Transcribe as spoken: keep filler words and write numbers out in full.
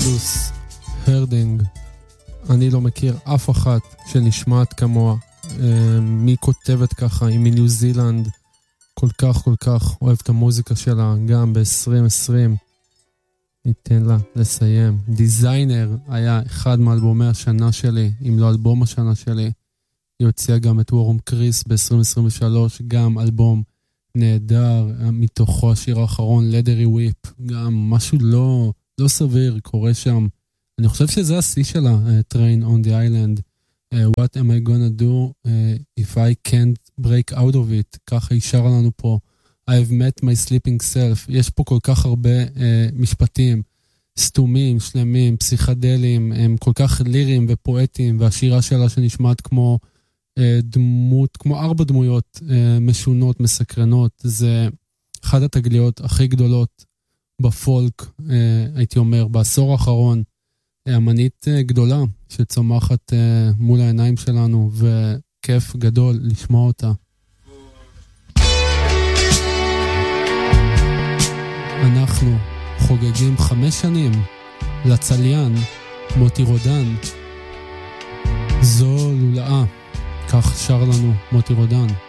אקסודוס, הרדינג. אני לא מכיר אף אחת שנשמעת כמוה. מי כותבת ככה? היא מניו זילנד. כל כך כל כך אוהב את המוזיקה שלה, גם ב-עשרים עשרים. ניתן לה לסיים. דיזיינר היה אחד מאלבומי השנה שלי, אם לא אלבום השנה שלי. היא הוציאה גם את וורום קריס ב-עשרים עשרים ושלוש, גם אלבום נהדר, מתוכו השיר האחרון, Leathery Whip, גם משהו לא, לא סביר קורה שם. אני חושב שזה השיא שלה, uh, Train on the Island. Uh, what am I gonna do uh, if I can't break out of it? ככה יישר לנו פה. I've met my sleeping self. יש פה כל כך הרבה uh, משפטים, סתומים, שלמים, פסיכדליים, הם כל כך ליריים ופואטיים, והשירה שלה שנשמעת כמו uh, דמות, כמו ארבע דמויות uh, משונות, מסקרנות. זה אחת התגליות הכי גדולות בפולק, uh, הייתי אומר, בעשור האחרון. אמנית uh, גדולה שצומחת uh, מול העיניים שלנו, וכיף גדול לשמוע אותה. אנחנו חוגגים חמש שנים לצליין מוטי רודן. זו לולאה, כך שר לנו מוטי רודן.